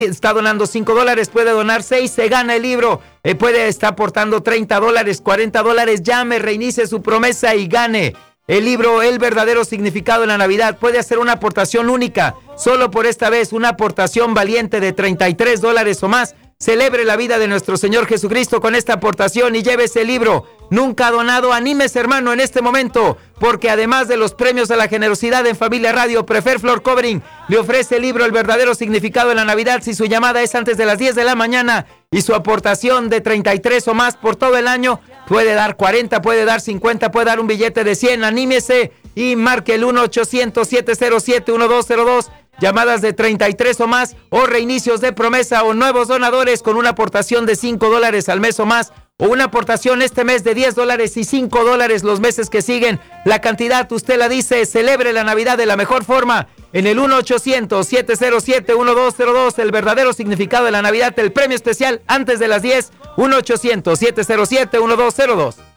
está donando $5, puede donar 6, se gana el libro, puede estar aportando $30, $40, llame, reinicie su promesa y gane el libro El verdadero significado de la Navidad. Puede hacer una aportación única, solo por esta vez, una aportación valiente de $33 o más. Celebre la vida de nuestro Señor Jesucristo con esta aportación y lleve ese libro nunca donado. Anímese, hermano, en este momento, porque además de los premios a la generosidad en Familia Radio, Prefer Floor Covering le ofrece el libro El verdadero significado de la Navidad si su llamada es antes de las 10 de la mañana y su aportación de 33 o más por todo el año. Puede dar 40, puede dar 50, puede dar un billete de 100. Anímese y marque el 1-800-707-1202. Llamadas de 33 o más, o reinicios de promesa, o nuevos donadores con una aportación de $5 al mes o más, o una aportación este mes de $10 y $5 los meses que siguen. La cantidad usted la dice. Celebre la Navidad de la mejor forma en el 1-800-707-1202. El verdadero significado de la Navidad, el premio especial antes de las 10, 1-800-707-1202.